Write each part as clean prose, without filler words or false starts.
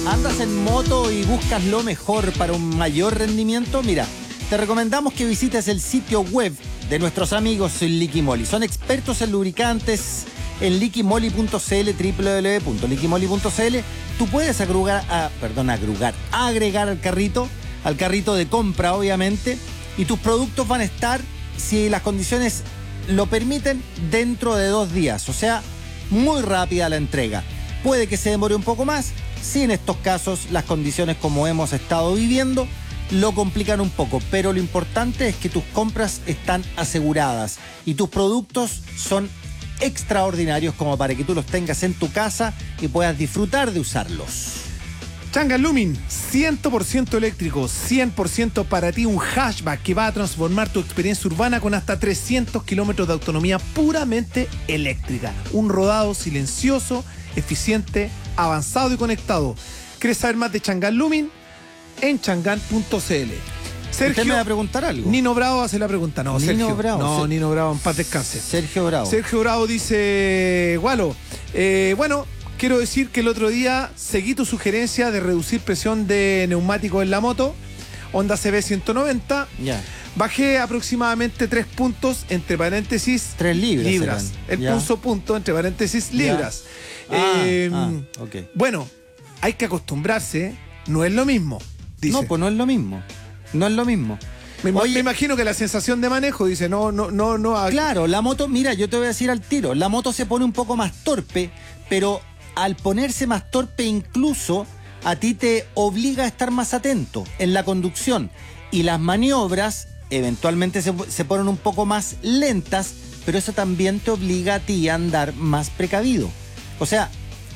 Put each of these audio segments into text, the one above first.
¿Andas en moto y buscas lo mejor para un mayor rendimiento? Mira, te recomendamos que visites el sitio web de nuestros amigos en Liquimoli. Son expertos en lubricantes en liquimoli.cl, www.liquimoli.cl. Tú puedes agregar al carrito de compra, obviamente, y tus productos van a estar, si las condiciones lo permiten, dentro de 2 días. O sea, muy rápida la entrega. Puede que se demore un poco más, si en estos casos las condiciones como hemos estado viviendo lo complican un poco, pero lo importante es que tus compras están aseguradas y tus productos son extraordinarios como para que tú los tengas en tu casa y puedas disfrutar de usarlos. Changan Lumin, 100% eléctrico, 100% para ti, un hatchback que va a transformar tu experiencia urbana con hasta 300 kilómetros de autonomía puramente eléctrica. Un rodado silencioso, eficiente, avanzado y conectado. ¿Quieres saber más de Changan Lumin? En changan.cl. Sergio, ¿usted me va a preguntar algo? Nino Bravo hace la pregunta. No, Nino Sergio. Bravo. No, Nino Bravo, en paz descanse. Sergio Bravo. Sergio Bravo dice, Gualo, bueno, quiero decir que el otro día seguí tu sugerencia de reducir presión de neumáticos en la moto, Honda CB 190. Ya. Bajé aproximadamente 3 puntos, entre paréntesis, 3 libras. El Ya. punto, entre paréntesis, libras. Ok. Bueno, hay que acostumbrarse, no es lo mismo, dice. No, pues no es lo mismo. No es lo mismo. Me imagino que la sensación de manejo, dice, no. Claro, la moto, mira, yo te voy a decir al tiro, la moto se pone un poco más torpe, pero al ponerse más torpe incluso a ti te obliga a estar más atento en la conducción y las maniobras eventualmente se ponen un poco más lentas, pero eso también te obliga a ti a andar más precavido. O sea,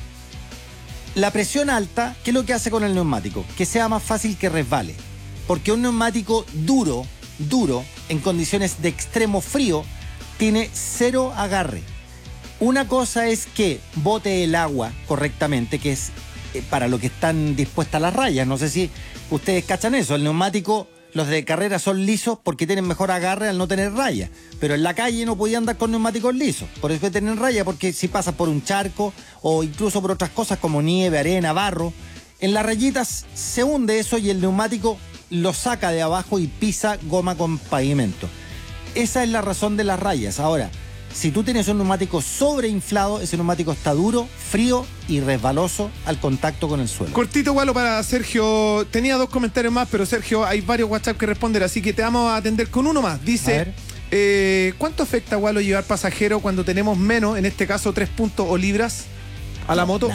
la presión alta, ¿qué es lo que hace con el neumático? Que sea más fácil que resbale. Porque un neumático duro, en condiciones de extremo frío, tiene 0 agarre. Una cosa es que bote el agua correctamente, que es para lo que están dispuestas las rayas. No sé si ustedes cachan eso. El neumático, los de carrera son lisos porque tienen mejor agarre al no tener raya. Pero en la calle no podían andar con neumáticos lisos. Por eso que tienen raya, porque si pasas por un charco o incluso por otras cosas como nieve, arena, barro, en las rayitas se hunde eso y el neumático lo saca de abajo y pisa goma con pavimento. Esa es la razón de las rayas. Ahora, si tú tienes un neumático sobreinflado, ese neumático está duro, frío y resbaloso al contacto con el suelo. Cortito, Gualo, para Sergio. Tenía 2 comentarios más, pero Sergio, hay varios WhatsApp que responder, así que te vamos a atender con uno más. Dice, ¿cuánto afecta, Gualo, llevar pasajero cuando tenemos menos, en este caso 3 puntos o libras, a la moto?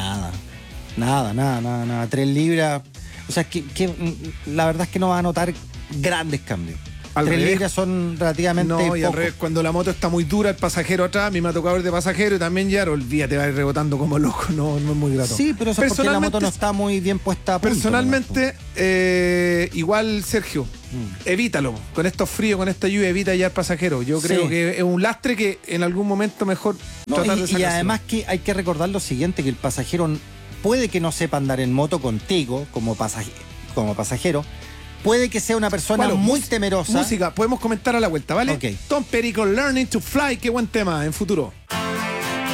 Nada. 3 libras. O sea, que la verdad es que no va a notar grandes cambios. 3 libras son relativamente No, y al poco. revés, cuando la moto está muy dura, el pasajero atrás, a mí me ha tocado ir de pasajero y también ya, olvídate, va a ir rebotando como loco, no es muy grato. Sí, pero eso es porque la moto no está muy bien puesta a punto. Personalmente, igual, Sergio, evítalo. Con estos fríos, con esta lluvia, evita ya el pasajero. Yo creo que es un lastre que en algún momento mejor tratar de sacarse. Y además que hay que recordar lo siguiente, que el pasajero puede que no sepa andar en moto contigo como pasajero. Puede que sea una persona muy temerosa. Música, podemos comentar a la vuelta, ¿vale? Ok. Tom Petty con Learning to Fly, qué buen tema en futuro.